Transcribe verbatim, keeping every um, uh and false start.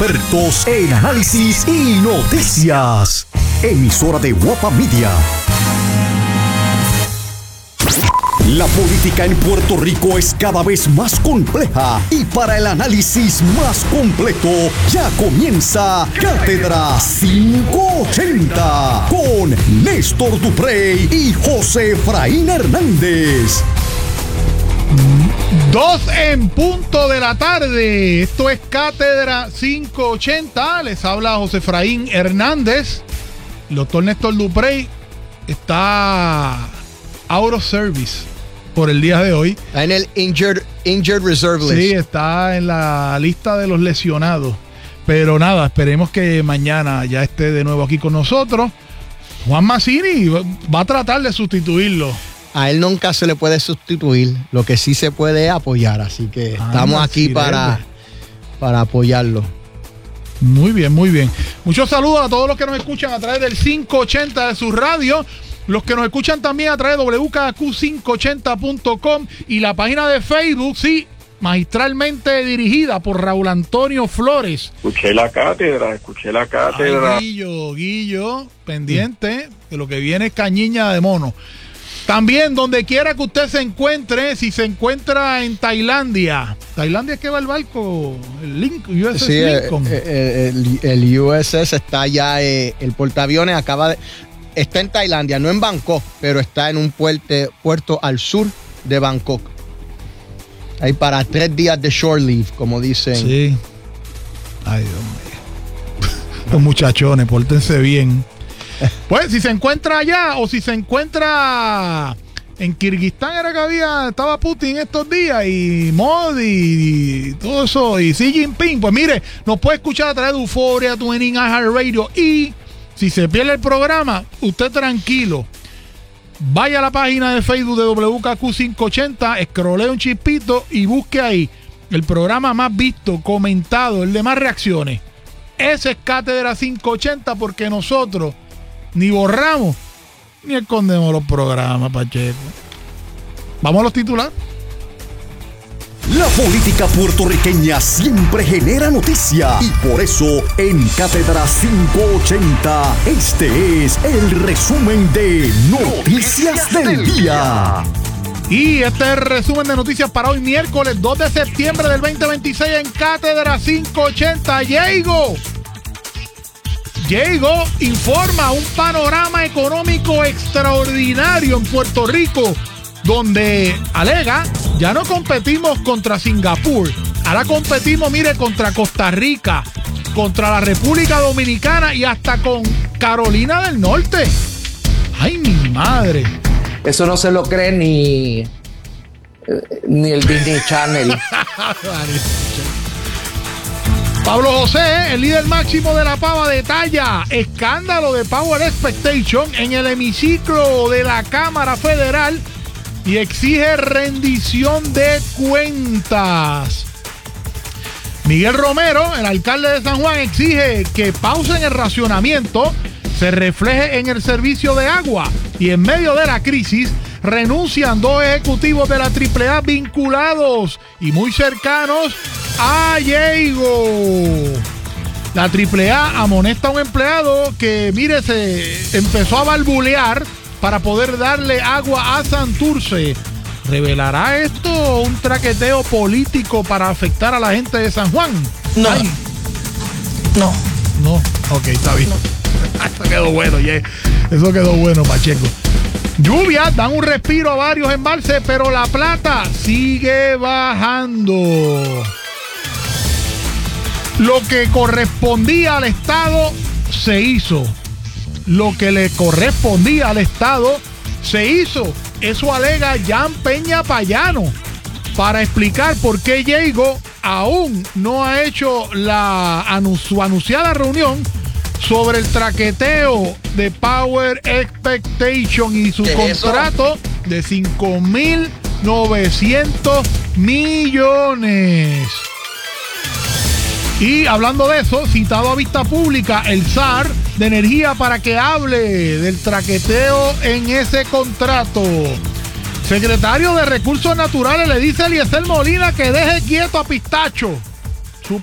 expertos en análisis y noticias. Emisora de Guapa Media. La política en Puerto Rico es cada vez más compleja y para el análisis más completo ya comienza Cátedra quinientos ochenta con Néstor Duprey y José Efraín Hernández. Dos en punto de la tarde. Esto es Cátedra quinientos ochenta. Les habla José Efraín Hernández. El doctor Néstor Duprey está out of service por el día de hoy. Está en el Injured, injured Reserve List. Sí, está en la lista de los lesionados. Pero nada, esperemos que mañana ya esté de nuevo aquí con nosotros. Juan Mazzini va a tratar de sustituirlo. A él nunca se le puede sustituir. Lo que sí se puede es apoyar. Así que ah, estamos aquí para, para apoyarlo. Muy bien, muy bien. Muchos saludos a todos los que nos escuchan a través del quinientos ochenta de su radio. Los que nos escuchan también a través de w k q quinientos ochenta punto com y la página de Facebook, sí, magistralmente dirigida por Raúl Antonio Flores. Escuché la cátedra, escuché la cátedra. Ay, Guillo, Guillo, pendiente, mm. que lo que viene es cañiña de mono. También, donde quiera que usted se encuentre, si se encuentra en Tailandia. ¿Tailandia es que va el barco? El Lincoln, U S S sí, Lincoln. El, el, el U S S está ya, eh, el portaaviones acaba de... Está en Tailandia, no en Bangkok, pero está en un puerte, puerto al sur de Bangkok. Ahí para tres días de shore leave, como dicen. Sí. Ay, Dios mío. Los muchachones, pórtense bien. Pues si se encuentra allá o si se encuentra en Kirguistán, era que había, estaba Putin estos días y Modi y todo eso y Xi Jinping, pues mire, nos puede escuchar a través de Euphoria, Twinning, iHeartRadio y si se pierde el programa, usted tranquilo, vaya a la página de Facebook de W K Q quinientos ochenta, escrolee un chispito y busque ahí el programa más visto, comentado, el de más reacciones. Ese es Cátedra quinientos ochenta porque nosotros ni borramos ni escondemos los programas, Pacheco. Vamos a los titulares. La política puertorriqueña siempre genera noticia y por eso en Cátedra quinientos ochenta este es el resumen de Noticias del Día. Y este es el resumen de noticias para hoy miércoles dos de septiembre del veinte veintiséis en Cátedra quinientos ochenta. Diego Diego informa un panorama económico extraordinario en Puerto Rico, donde alega, ya no competimos contra Singapur, ahora competimos, mire, contra Costa Rica, contra la República Dominicana y hasta con Carolina del Norte. ¡Ay, mi madre! Eso no se lo cree ni, ni el Disney Channel. Pablo José, el líder máximo de la pava, detalla escándalo de Power Expectation en el hemiciclo de la Cámara Federal y exige rendición de cuentas. Miguel Romero, el alcalde de San Juan, exige que pausen el racionamiento, se refleje en el servicio de agua y en medio de la crisis renuncian dos ejecutivos de la triple A vinculados y muy cercanos a Diego. La triple A amonesta a un empleado que, mire, se empezó a balbulear para poder darle agua a Santurce. ¿Revelará esto un traqueteo político para afectar a la gente de San Juan? No. Ay. No. No. Ok, está bien. No. Eso quedó bueno, yeah. Eso quedó bueno, Pacheco. Lluvias dan un respiro a varios embalses, pero la plata sigue bajando. Lo que correspondía al Estado se hizo. Lo que le correspondía al Estado se hizo. Eso alega Jan Peña Payano para explicar por qué Diego aún no ha hecho la anu- su anunciada reunión sobre el traqueteo de Power Expectation y su contrato eso? de cinco mil novecientos millones. Y hablando de eso, citado a vista pública el S A R de Energía para que hable del traqueteo en ese contrato. Secretario de Recursos Naturales le dice a Eliezer Molina que deje quieto a Pistacho.